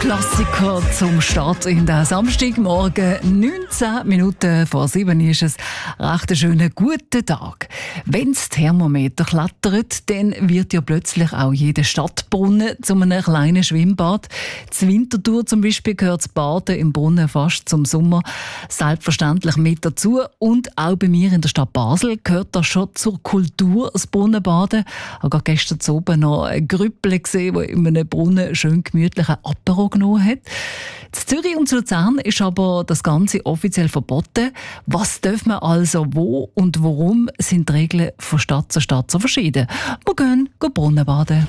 Klassiker zum Start in den Samstagmorgen. 19 Minuten vor 7 ist es. Recht ein schöner, guten Tag. Wenn das Thermometer klettert, dann wird ja plötzlich auch jeder Stadtbrunnen zu einem kleinen Schwimmbad. Zur Winterthur zum Beispiel gehört das Baden im Brunnen fast zum Sommer selbstverständlich mit dazu. Und auch bei mir in der Stadt Basel gehört das schon zur Kultur, das Brunnenbaden. Ich habe gestern oben noch ein Grüppel gesehen, der in einem Brunnen schön gemütlich ein Apero genommen hat. In Zürich und Luzern ist aber das Ganze offiziell verboten. Was darf man also wo und warum sind die Regeln von Stadt zu Stadt so verschieden? Wir gehen Brunnen baden.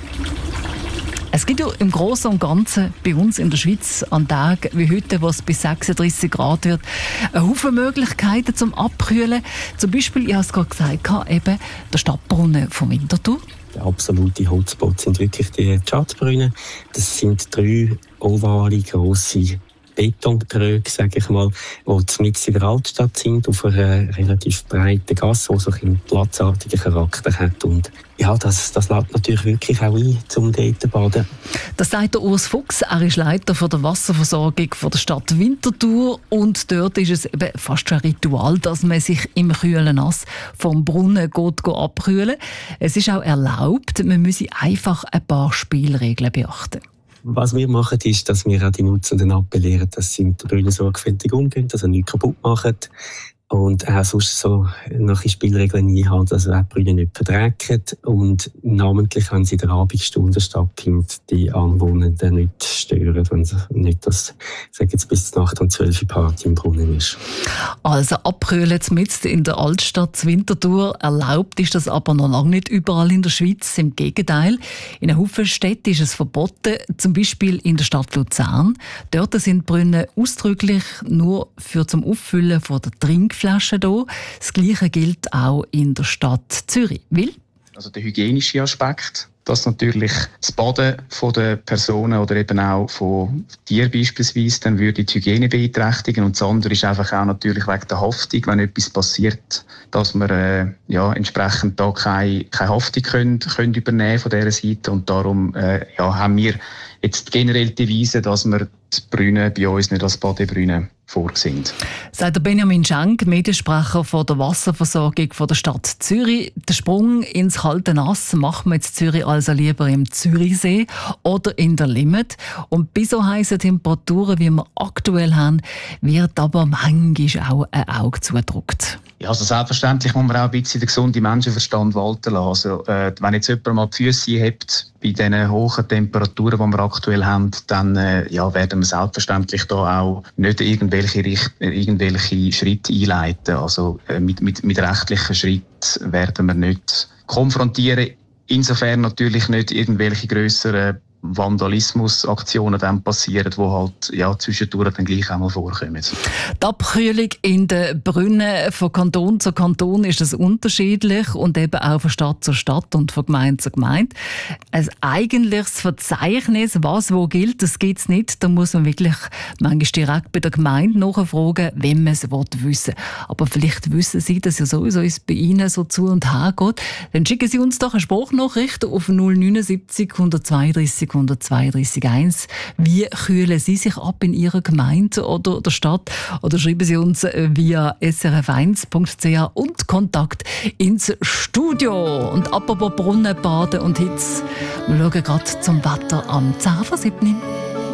Es gibt ja im Großen und Ganzen bei uns in der Schweiz an Tagen wie heute, wo es bis 36 Grad wird, eine Haufen Möglichkeiten zum Abkühlen. Zum Beispiel, ich habe es gerade gesagt, eben der Stadtbrunnen von Winterthur. Der absolute Hotspot sind wirklich die Schatzbrunnen. Das sind 3 ovale, grosse Betontröge, sage ich mal, die mitten in der Altstadt sind, auf einer relativ breiten Gasse, die so einen platzartigen Charakter hat. Und ja, das lädt natürlich wirklich auch ein, zum dort zu baden. Das sagt der Urs Fuchs. Er ist Leiter von der Wasserversorgung von der Stadt Winterthur. Und dort ist es eben fast schon ein Ritual, dass man sich im kühlen Nass vom Brunnen geht abkühlen. Es ist auch erlaubt, man müsse einfach ein paar Spielregeln beachten. Was wir machen, ist, dass wir an die Nutzenden appellieren, dass sie mit der Brunnen sorgfältig umgehen, dass sie nichts kaputt machen. Und auch sonst so nach den Spielregeln einhalten, dass die Brunnen nicht verdrecken. Und namentlich, wenn sie in der Abendstunde stattfindet, die Anwohner nicht stören, wenn sie nicht das, sagen jetzt bis Nacht um 12 Uhr Party im Brunnen ist. Also abkühlen mitten in der Altstadt Winterthur. Erlaubt ist das aber noch lange nicht überall in der Schweiz. Im Gegenteil, in einem Haufen Städten ist es verboten, zum Beispiel in der Stadt Luzern. Dort sind die Brunnen ausdrücklich nur für zum Auffüllen von der Trinkflaschen da. Das Gleiche gilt auch in der Stadt Zürich. Weil? Also der hygienische Aspekt, dass natürlich das Baden von den Personen oder eben auch von Tieren beispielsweise dann würde die Hygiene beeinträchtigen. Und das andere ist einfach auch natürlich wegen der Haftung, wenn etwas passiert, dass wir entsprechend da keine Haftung können übernehmen von dieser Seite. Und darum haben wir jetzt generell die Devise, dass wir die Brunnen bei uns nicht als Badebrunnen vorgesehen. Sagt der Benjamin Schenk, Mediensprecher von der Wasserversorgung von der Stadt Zürich. Den Sprung ins kalte Nass macht man in Zürich also lieber im Zürichsee oder in der Limmat. Und bei so heißen Temperaturen, wie wir aktuell haben, wird aber manchmal auch ein Auge zugedrückt. Ja, also selbstverständlich muss man auch ein bisschen den gesunden Menschenverstand walten lassen. Also, wenn jetzt jemand mal die Füsse hebt bei diesen hohen Temperaturen, die wir aktuell haben, dann werden wir selbstverständlich da auch nicht irgendwelche Schritte einleiten. Also mit rechtlichen Schritten werden wir nicht konfrontieren. Insofern natürlich nicht irgendwelche grösseren Vandalismusaktionen dann passieren, die halt zwischendurch dann gleich einmal vorkommen. Die Abkühlung in den Brunnen von Kanton zu Kanton ist das unterschiedlich und eben auch von Stadt zu Stadt und von Gemeinde zu Gemeinde. Ein eigentliches Verzeichnis, was wo gilt, das gibt es nicht. Da muss man wirklich manchmal direkt bei der Gemeinde nachfragen, wenn man es wissen will. Aber vielleicht wissen Sie, dass ja sowieso bei Ihnen so zu und her geht. Dann schicken Sie uns doch eine Sprachnachricht auf 079 132 132 1. Wie kühlen Sie sich ab in Ihrer Gemeinde oder der Stadt? Oder schreiben Sie uns via srf1.ch und Kontakt ins Studio. Und apropos Brunnen, Baden und Hitze, wir schauen gerade zum Wetter am 10:07.